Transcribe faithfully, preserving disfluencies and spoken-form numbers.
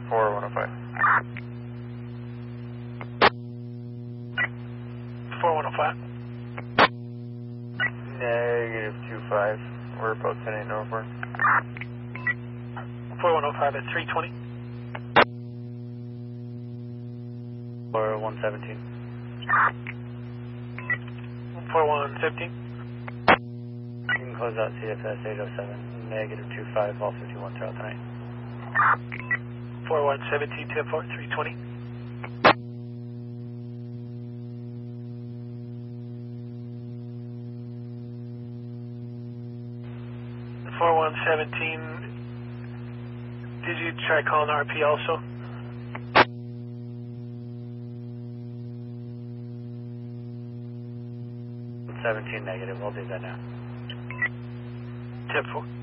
four one oh five. four one oh five. Negative two five. We're about ten eight Norfolk. four one oh five at three twenty. four one seventeen. four one fifteen. You can close out C F S eight oh seven. Negative two five, all fifty-one throughout the night. four one seventeen, ten four, three twenty. four one seventeen, did you try calling R P also? seventeen negative, we'll do that now. ten four.